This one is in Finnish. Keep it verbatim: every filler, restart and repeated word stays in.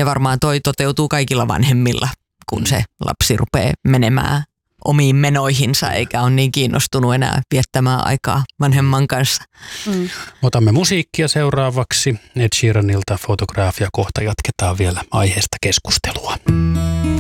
Ja varmaan toi toteutuu kaikilla vanhemmilla, kun se lapsi rupeaa menemään omiin menoihinsa eikä ole niin kiinnostunut enää viettämään aikaa vanhemman kanssa. Mm. Otamme musiikkia seuraavaksi. Ed Sheeranilta Fotografia. Kohta jatketaan vielä aiheesta keskustelua.